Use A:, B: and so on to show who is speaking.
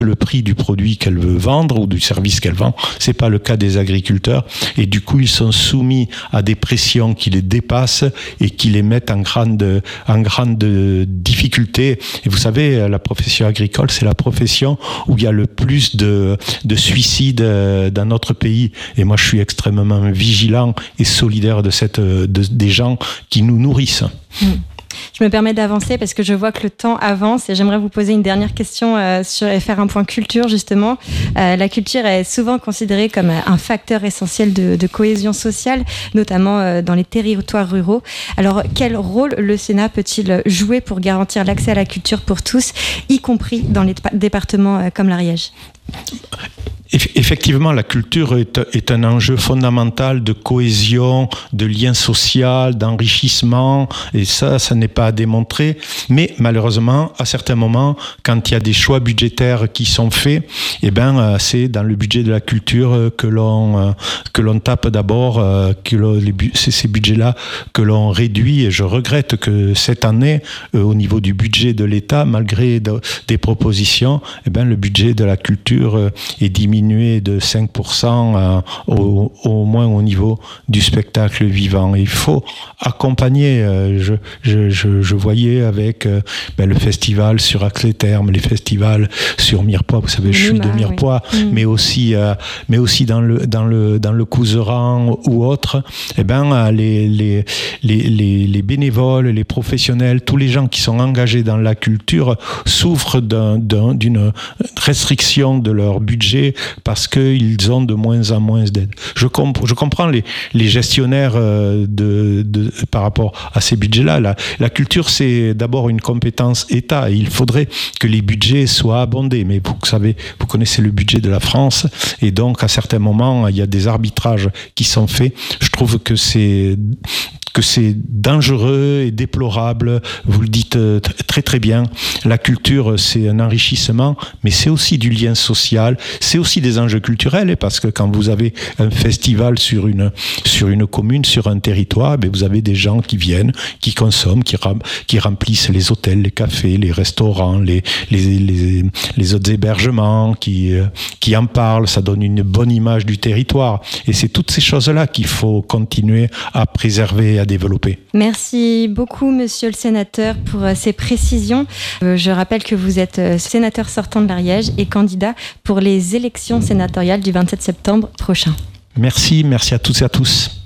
A: le prix du produit qu'elle veut vendre ou du service qu'elle vend. C'est pas le cas des agriculteurs. Et du coup, ils sont soumis à des pressions qui les dépassent et qui les mettent en grande difficulté. Et vous savez, la profession agricole, c'est la profession où il y a le plus de suicides dans notre pays. Et moi, je suis extrêmement vigilant et solidaire des gens qui nous nourrissent.
B: Je me permets d'avancer parce que je vois que le temps avance et j'aimerais vous poser une dernière question et faire un point culture justement. La culture est souvent considérée comme un facteur essentiel de cohésion sociale, notamment dans les territoires ruraux. Alors, quel rôle le Sénat peut-il jouer pour garantir l'accès à la culture pour tous, y compris dans les départements comme l'Ariège ?
A: Effectivement, la culture est un enjeu fondamental de cohésion, de lien social, d'enrichissement, et ça n'est pas à démontrer. Mais malheureusement, à certains moments, quand il y a des choix budgétaires qui sont faits, c'est dans le budget de la culture que l'on tape d'abord, c'est ces budgets-là que l'on réduit. Et je regrette que cette année, au niveau du budget de l'État, malgré des propositions, le budget de la culture est diminué de 5% au moins au niveau du spectacle vivant. Il faut accompagner. Je voyais avec le festival sur Axe-les-Thermes, les festivals sur Mirepoix. Vous savez, je suis de Mirepoix, oui. mais aussi dans le Couserans ou autre. Les bénévoles, les professionnels, tous les gens qui sont engagés dans la culture souffrent d'une restriction de leur budget parce qu'ils ont de moins en moins d'aide. Je comprends les gestionnaires par rapport à ces budgets-là. La culture, c'est d'abord une compétence État et il faudrait que les budgets soient abondés. Mais vous connaissez le budget de la France et donc à certains moments, il y a des arbitrages qui sont faits. Je trouve que c'est dangereux et déplorable. Vous le dites très très bien. La culture, c'est un enrichissement, mais c'est aussi du lien social, c'est aussi des enjeux culturels, parce que quand vous avez un festival sur une commune, sur un territoire, vous avez des gens qui viennent, qui consomment, qui remplissent les hôtels, les cafés, les restaurants, les autres hébergements, qui en parlent. Ça donne une bonne image du territoire. Et c'est toutes ces choses-là qu'il faut continuer à préserver, à développer.
B: Merci beaucoup, monsieur le sénateur, pour ces précisions. Je rappelle que vous êtes sénateur sortant de l'Ariège et candidat pour les élections sénatoriales du 27 septembre prochain.
A: Merci à toutes et à tous.